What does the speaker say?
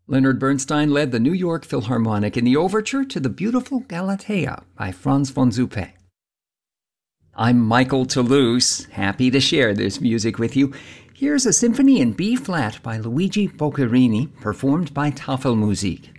Leonard Bernstein led the New York Philharmonic in the overture to the beautiful Galatea by Franz von Suppé. I'm Michael Toulouse, happy to share this music with you. Here's a symphony in B-flat by Luigi Boccherini, performed by Tafelmusik.